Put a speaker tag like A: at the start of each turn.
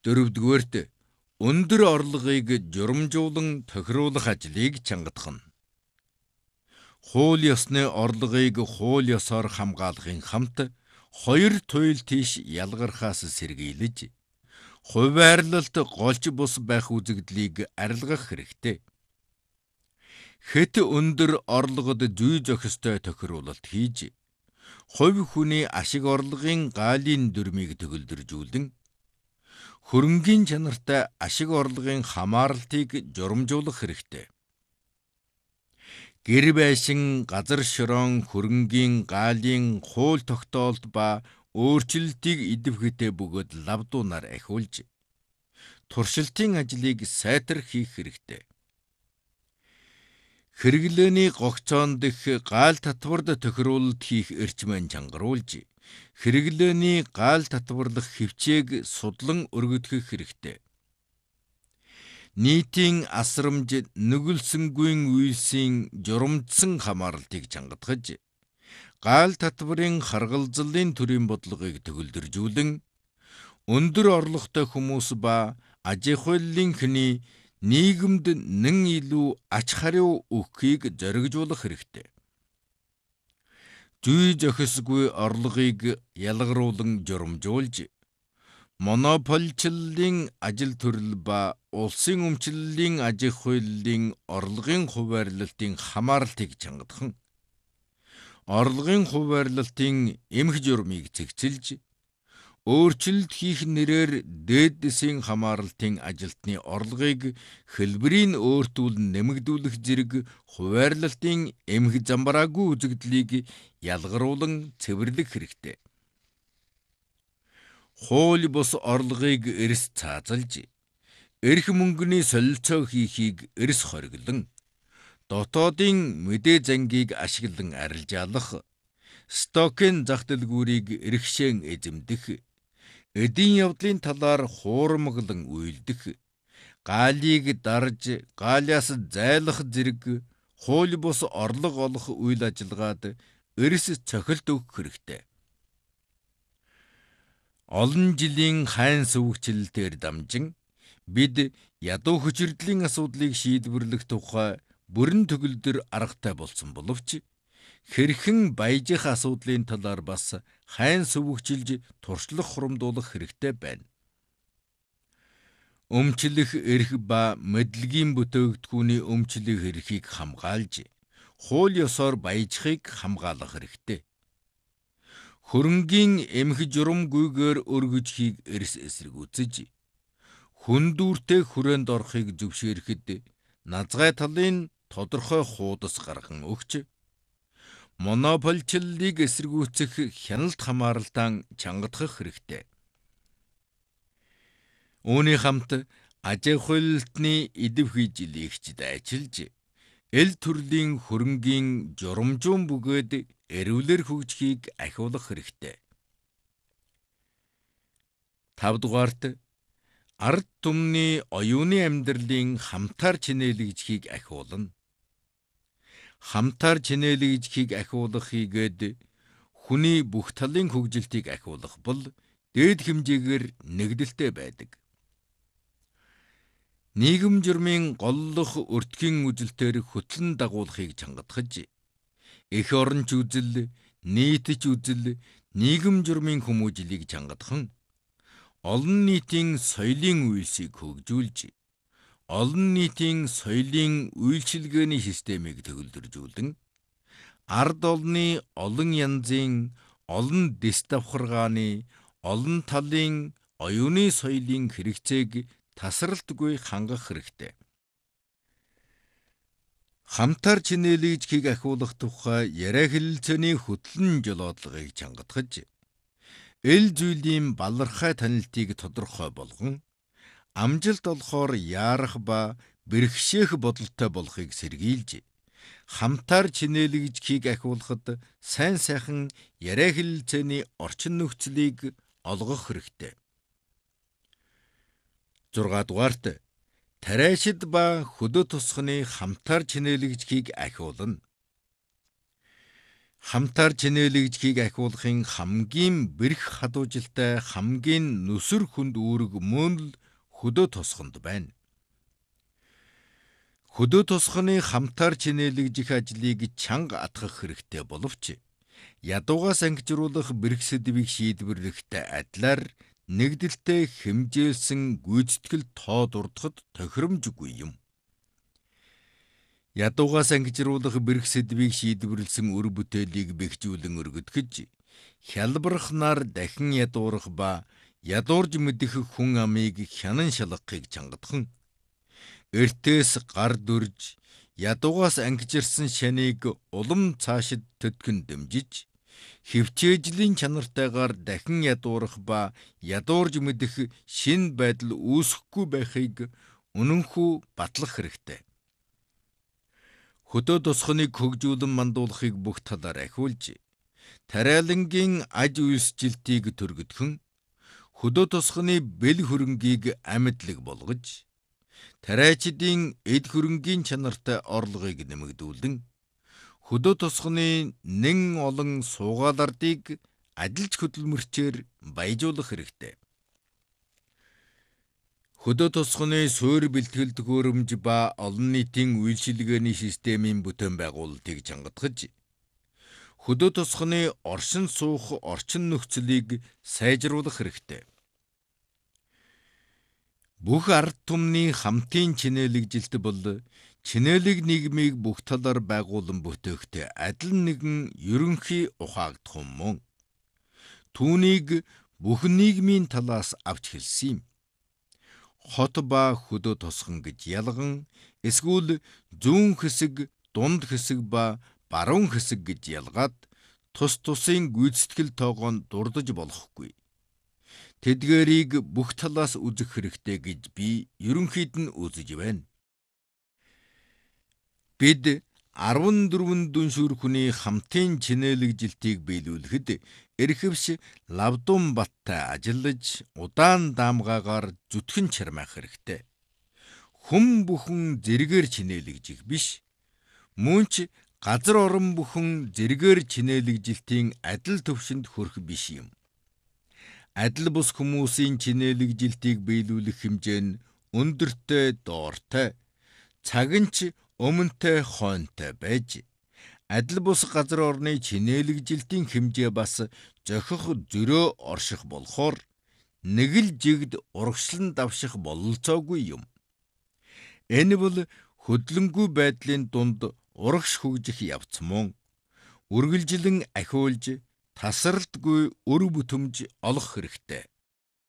A: Дөрөвдүгээрт өндөр орлогыг журамжуулан тохируулах ажлыг чангадах нь. Хууль ёсны орлогыг хууль ёсоор хамгаалахын хамт хоёр туйл тийш ялгархаас сэргийлж, хувиарлалт голж бус байх үзэгдлийг арилгах хэрэгтэй. Хэт өндөр орлогод зүй зохистой тохируулалт хийж, хувь хүний ашиг орлогын гаалын дүрмийг төгөлдржүүлэн, хөрөнгийн чанартай ашиг орлогын хамаарлтыг журамжуулах хэрэгтэй. Гэр байшин, газар шорон, хөрөнгийн гаалын хууль тогтоолт ба өөрчлөлтийг идэвхтэй бөгөөд лавдуунаар ахиулж, туршилтын ажлыг сайтар хийх хэрэгтэй. Хэрэглээний гогцоон дэх гаал татварт тохируулалт хийх эрчмэн чангаруулж, хэрэглээний гаал татварлах хэвчээг судлан өргөдгөх хэрэгтэй. Нийтийн асрамж нүгэлсэнгүй үйлсийн журамжсан хамаарлтыг чангадгаж, гаал татварын харгалзлын төрийн бодлогыг төгөлдржүүлэн, өндөр орлоготой хүмүүс ба аж ахуйллын хүний нийгэмд нэн илүү ач хариу өгөхийг зоригжуулах хэрэгтэй. Зүй зохисгүй орлогыг ялгаруулан журамжуулж, монополчлалын ажил төрөл ба улсын өмчлөлийн аж ахуйллын орлогын хуваарлалтын хамаарлтыг чангадах нь, орлогын хуваарлалтын эмх журмыг цэгцэлж, өөрчлөлт хийх нэрээр дээд дэсийн хамаарлтын ажилтны орлогыг хэлбэрийн өөртүүлэн нэмэгдүүлэх зэрэг хуваарлалтын эмх замбраагүй үзэгдлийг ялгаруулан цэвэрлэх хэрэгтэй. Хууль бус орлогыг эрс цаазалж, эрх мөнгөний солилцоо хийхийг эрс хориглон, дотоодын мэдээ зангийг ашиглан арилжаалах, стокын зах дэлгүүрийг эрхшээн эзэмдэх, эдийн явдлын талаар хуурамглан үйлдэх, гаалыг дарж, гаалиас зайлах зэрэг хууль бус орлого олох үйл ажиллагаад эрс цохилт өгөх хэрэгтэй. Олон жилийн хайн сүвгчлэлтээр дамжин, бид ядуу хүчирдлийн асуудлыг шийдвэрлэх тухай бүрэн төгөлдөр аргатай болсон боловч, хэрхэн баяжих асуудлын талаар бас хайн сүвгчилж туршлах хурамдуулах хэрэгтэй байна. Өмчлөх эрх ба мэдлэгийн бүтээгдэхүүний өмчлөх эрхийг хамгаалж, хууль ёсоор баяжихыг хамгаалах хэрэгтэй. Хөрөнгийн эмх журамгүйгээр өргөжхийг эрс эсэргүүцэж, хүндүүртэй хүрээнд орохыг зөвшөөрөхөд назгай талын тодорхой хуудас гарган өгч, монополчлалыг эсэргүүцэх хяналт хамаарлтаа чангадах хэрэгтэй. Үүний хамт аж ахуйлалтны идэвхий жилигч дайчилж, эл төрлийн хөрөнгийн журамжуун бөгөөд эрүүлэр хөгжихийг ахиулах хэрэгтэй. 5 дугаарт ард түмний оюуны амьдралын хамтаар чинээлэгжихийг ахиулна. Хамтаар чинээлэгжихийг ахиулах хийгээд хүний бүх талын хөгжилтийг ахиулах бол дээд хэмжээгээр нэгдэлтэй байдаг. Нийгэм журмын голлох өртгийн үжилтээр хөтлөн дагуулахыг чангадгаж, эх оронч үзэл, нийтч үзэл, нийгэм журмын хүмүүжлийг чангадхан, олон нийтийн соёлын үйлсийг хөгжүүлж, олон нийтийн соёлын үйлчилгээний системийг төгөлдржүүлэн, ард олны олон янзын, олон дэс давхаргааны, олон талын оюуны соёлын хэрэгцээг тасралтгүй хангах хэрэгтэй. Хамтаар чинээлэгжихийг ахиулах тухай яриа хэлэлцээний хөтлөн жолоодлогыг чангадгаж, эл зүйлийн балархай танилтыг тодорхой болгон, амжилт олохоор яарах ба бэрхшээх бодолтой болохыг сэргийлж, хамтаар чинээлэгжихийг ахиулахад сайн сайхан яриа хэлэлцээний орчин нөхцөлийг олгох хэрэгтэй. 6 дугаарт тариашид ба хөдөө тусганы хамтаар чинээлэгжихийг ахиулна. Хамтаар чинээлэгжихийг ахиулахын хамгийн бэрх хадуужилтай хамгийн нүсэр хүнд үүрэг мөн л хөдөө тосгонд байна. Хөдөө тосгоны хамтаар чинээлэгжих ажлыг чанга атгах хэрэгтэй боловч ядуугаас ангижруулах бэрх сэдвийг шийдвэрлэхтэй адилаар нэгдэлтэй хэмжээлсэн гүйцэтгэл тоо дурдахад тохиромжгүй юм. Ядуугаас ангижруулах бэрх сэдвийг шийдвэрлсэн үр бүтээлийг бэхжүүлэн өргөдгөж, хялбарх нар дахин ядуурах ба ядуурж мэдэх хүн амыг хянан шалгахыг чангадхан, эртээс гар дүрж, ядуугаас ангижирсан шаныг улам цаашид төдгөн дэмжиж, хэвчээжлийн чанартайгаар дахин ядуурах ба ядуурж мэдэх шин байдал үүсэхгүй байхыг үнэнхүү батлах хэрэгтэй. Хөдөө тосгоныг хөгжүүлэн мандуулахыг бүх талаар ахиулж, тариалангийн аж үйлсжилтийг төргөдгөн, хөдөө тосгоны бэл хөрөнгийг амьдлаг болгож, тариачдын эд хөрөнгийн чанартай орлогыг нэмэгдүүлэн, хөдөө тосгоны нэн олон суугаалардыг адилж хөдөлмөрчээр баяжуулах хэрэгтэй. Хөдөө тосгоны суурь бэлтгэл төхөөрөмж ба олон нийтийн үйлчилгээний системийн бүтээн байгуулалтыг чангадгаж, хөдөө тосгоны оршин суух орчин нөхцөлийг сайжруулах хэрэгтэй. Бүх ард түмний хамтын чинээлэгжилт бол чинээлэг нийгмийг бүх талаар байгуулан бүтээхтэй адил нэгэн ерөнхий ухаагдах мөн. Түүнийг бүх нийгмийн талаас авч хэлсэн юм. Хот ба хөдөө тосгон гэж ялган, эсвэл зүүн хэсэг, дунд хэсэг ба баруун хэсэг гэж ялгаад тус тусын гүйцэтгэл тоогоо дурдж болохгүй. Тэдгээрийг бүх талаас үзэх хэрэгтэй гэж би ерөнхийд нь үзэж байна. Бид 14 дүншүүр хүний хамтын чинээлэгжилтийг биелүүлэхэд эрхэвч лавдун баттай ажиллаж, удаан даамгаагаар зүтгэн чармаах хэрэгтэй. Хүн бүхэн зэргээр чинээлэгжих биш, мөн ч газар орон бүхэн зэргээр чинээлэгжилтийн адил түвшинд хүрэх биш юм. Адил бус хүмүүсийн чинээлэгжилтийг биелүүлэх хэмжээ нь өндөртэй доортой, цаг нь ч өмнөтэй хойнотой байж, адил бус газар орны чинээлэгжилтийн хэмжээ бас зохих зөрөө орших болохоор нэг л жигд урагшлан давших бололцоогүй юм. Энэ бол хөдлөнгүй байдлын дунд урагш хөгжих явц мөн. Үргэлжлэн ахиулж, тасралтгүй өр бүтэмж олох хэрэгтэй.